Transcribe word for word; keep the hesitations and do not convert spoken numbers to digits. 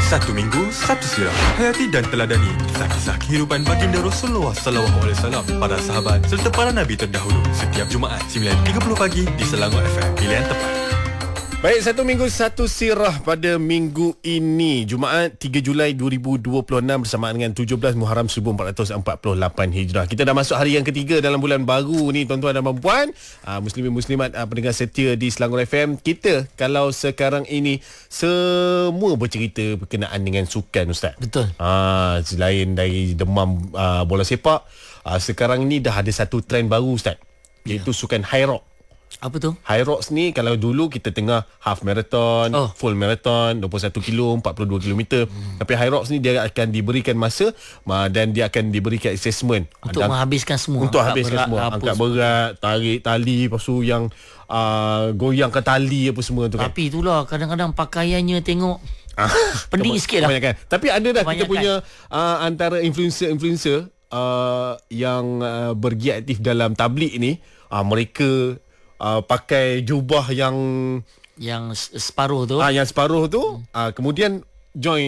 Satu minggu, satu sirah. Hayati dan teladani kisah-kisah kehidupan baginda Rasulullah sallallahu alaihi wasallam, para sahabat serta para nabi terdahulu. Setiap Jumaat sembilan tiga puluh pagi di Selangor F M. Pilihan tepat. Baik, satu minggu satu sirah pada minggu ini, Jumaat tiga Julai dua ribu dua puluh enam bersamaan dengan tujuh belas Muharram seribu empat ratus empat puluh lapan Hijrah. Kita dah masuk hari yang ketiga dalam bulan baru ni, tuan-tuan dan puan-puan, uh, muslimin muslimat, uh, pendengar setia di Selangor F M. Kita kalau sekarang ini semua bercerita berkenaan dengan sukan, Ustaz. Betul. Ah, selain dari demam uh, bola sepak, uh, sekarang ni dah ada satu trend baru, Ustaz, iaitu ya. sukan high rock. Apa tu? High rocks ni, kalau dulu kita tengah half marathon, oh. full marathon, dua puluh satu kilo, empat puluh dua kilometer. Hmm. Tapi high rocks ni dia akan diberikan masa dan dia akan diberikan assessment untuk dan, menghabiskan semua. Untuk habiskan berat, semua. Angkat semua. berat, tarik tali, lepas tu yang uh, goyangkan tali apa semua tu kan. Tapi itulah kadang-kadang pakaiannya tengok pening sikit lah. Tapi ada dah kita punya uh, antara influencer-influencer uh, yang uh, bergiat aktif dalam tabligh ni, uh, mereka Uh, pakai jubah yang yang separuh tu. Ah, yang separuh tu, hmm. uh, kemudian join